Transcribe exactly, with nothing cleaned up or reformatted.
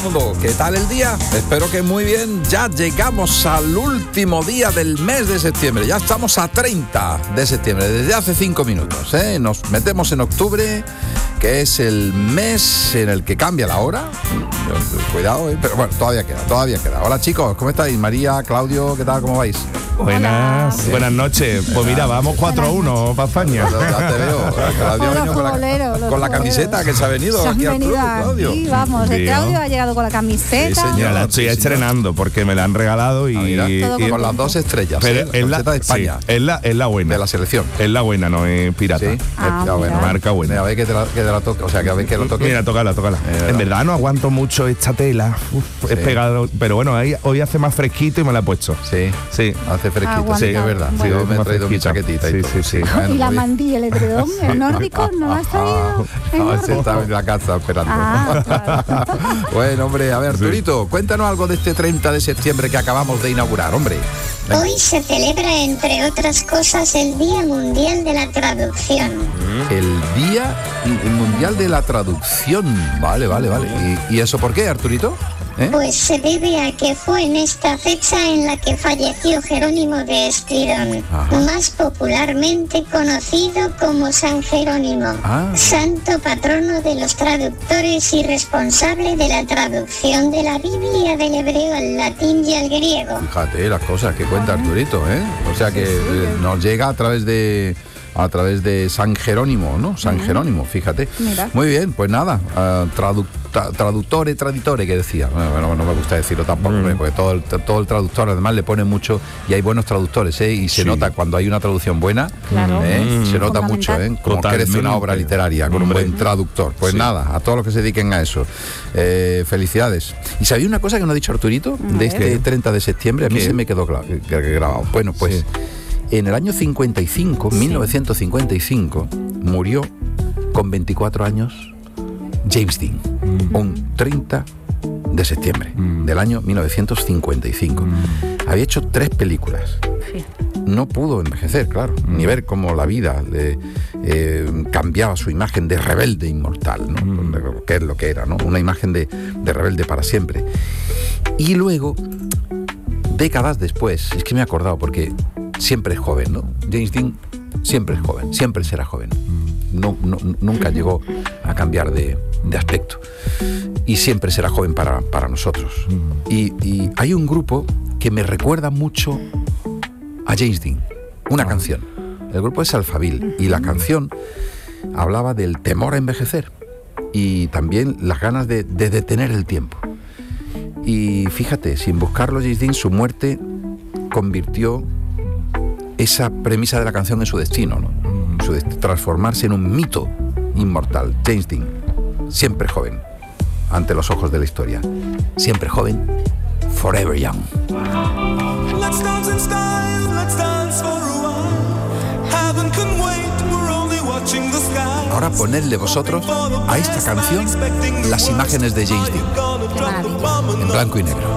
mundo, ¿qué tal el día? Espero que muy bien. Ya llegamos al último día del mes de septiembre. Ya estamos a treinta de septiembre, desde hace cinco minutos, ¿eh? Nos metemos en octubre, que es el mes en el que cambia la hora. Cuidado, ¿eh? Pero bueno, todavía queda, todavía queda. Hola chicos, ¿cómo estáis? María, Claudio, ¿qué tal? ¿Cómo vais? Buenas, Hola. buenas noches. Pues mira, vamos cuatro a uno para España. Ya te veo. Claudio ha venido con, la, con la camiseta que se ha venido se aquí al club, Claudio. Sí, vamos, el Claudio ha llegado con la camiseta. Sí, señor, la estoy sí, estrenando porque me la han regalado y, ah, y, y con las dos estrellas. Pero ¿eh? es la, de España. Sí, es, la, es la buena. De la selección. Es la buena, no es pirata. Sí, ah, es la buena. Marca buena. Mira, a ver que te la, que te la toque. O sea, que a ver que lo toque. Mira, tócala, tócala. Eh, en verdad no aguanto mucho esta tela. Uf, sí. Es pegado. Pero bueno, ahí, hoy hace más fresquito y me la he puesto. Sí, sí. Hace fresquito. Aguanta. Sí, es verdad. Bueno. Sí, hoy me he traído mi chaquetita sí, y todo. Sí, sí, sí. Bueno, y la mandilla, el edredón, el nórdico, ¿no has traído? No, ese está en la casa esperando. Ah, claro. Bueno, hombre, a ver, Arturito, cuéntanos algo de este treinta de septiembre que acabamos de inaugurar, hombre. Venga. Hoy se celebra, entre otras cosas, el Día Mundial de la Traducción. El Día Mundial de la Traducción. Vale, vale, vale. ¿Y, y eso por qué, Arturito? ¿Eh? Pues se debe a que fue en esta fecha en la que falleció Jerónimo de Estridón, Ajá. más popularmente conocido como San Jerónimo, ah. santo patrono de los traductores y responsable de la traducción de la Biblia del hebreo al latín y al griego. Fíjate las cosas que cuenta Arturito, ¿eh? O sea que sí, sí. Eh, nos llega a través de... a través de San Jerónimo, ¿no? San Jerónimo, fíjate. Mira. Muy bien, pues nada, uh, tradu tra traductore, traditore, que decía. Bueno, no me gusta decirlo tampoco, mm. porque todo el, todo el traductor además le pone mucho, y hay buenos traductores, ¿eh? Y se sí. nota cuando hay una traducción buena, claro. ¿eh? mm. se nota mucho, ¿eh? Como crece una obra literaria con Hombre. un buen traductor. Pues sí. nada, a todos los que se dediquen a eso. Eh, felicidades. ¿Y sabía una cosa que no ha dicho Arturito? De este treinta de septiembre, a mí ¿Qué? se me quedó grabado. Bueno, pues... Sí. En el año cincuenta y cinco, sí. mil novecientos cincuenta y cinco, murió con veinticuatro años James Dean, mm. un treinta de septiembre mm. del año mil novecientos cincuenta y cinco. Mm. Había hecho tres películas. Sí. No pudo envejecer, claro, mm. ni ver cómo la vida le eh, cambiaba su imagen de rebelde inmortal, ¿no? Mm. que es lo que era, ¿no? Una imagen de, de rebelde para siempre. Y luego, décadas después, es que me he acordado porque... siempre es joven, ¿no? James Dean siempre es joven, siempre será joven. No, no, nunca llegó a cambiar de, de aspecto. Y siempre será joven para, para nosotros. Y, y hay un grupo que me recuerda mucho a James Dean. Una ah. canción. El grupo es Alphaville. Y la canción hablaba del temor a envejecer. Y también las ganas de, de detener el tiempo. Y fíjate, sin buscarlo, James Dean, su muerte convirtió esa premisa de la canción en su destino, ¿no? Su dest- transformarse en un mito inmortal. James Dean, siempre joven, ante los ojos de la historia. Siempre joven, forever young. Let's dance in style, let's dance for a while. Heaven can wait, we're only watching the sky. Ahora ponedle vosotros a esta canción las imágenes de James Dean. En blanco y negro.